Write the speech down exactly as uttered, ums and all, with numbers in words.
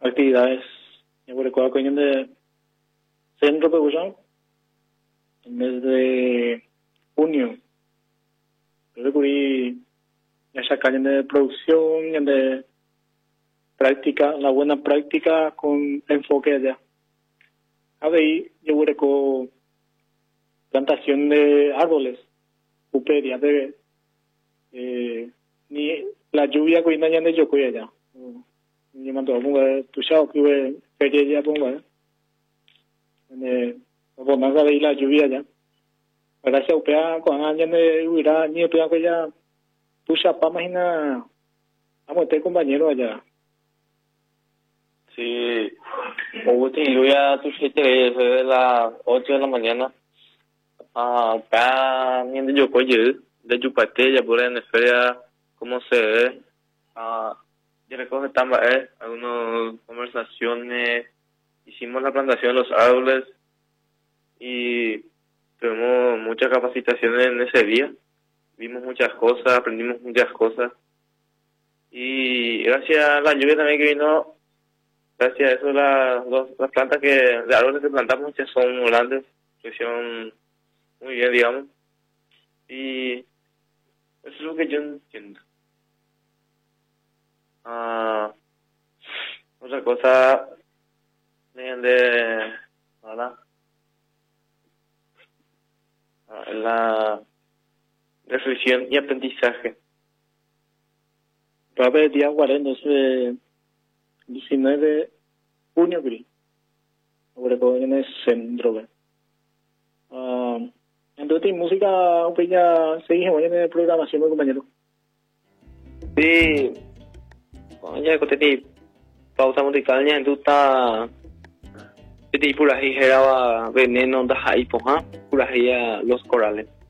actividades. Yo recuerdo que en el centro de en el mes de junio, yo recurrí a esa calle de producción, en de práctica, la buena práctica con enfoque allá. A ver, yo recuerdo plantación de árboles, puperia, de eh, ni la lluvia que viene allá de yo allá. Yo me pongo tu chao que ve feria ya pongo eh eh por más de la lluvia ya para se upea con años de huirá ni upea que ya tu chapa imagina vamos este compañero allá. Sí, hubo te lluvia tu siete de las ocho de la mañana. Ah, acá ni de yo coye de Yupate ya por en feria como se ve. Ah, yo recoge también eh, algunas conversaciones, hicimos la plantación de los árboles y tuvimos muchas capacitaciones en ese día, vimos muchas cosas, aprendimos muchas cosas y gracias a la lluvia también que vino, gracias a eso la, los, las plantas que de árboles que plantamos ya son grandes, crecieron muy bien digamos y eso es lo que yo entiendo. Ah, otra cosa de, de ¿verdad? Ah, la reflexión y aprendizaje. Va a haber día cuarenta, ese diecinueve de junio, creo. Ahora que en el centro. Ah, entonces, música, pues ya seguimos en el programación, ¿no, compañero? Sí, ya que te pauta musical ya tú está te pura hijera veneno da ahí poja pura los corales.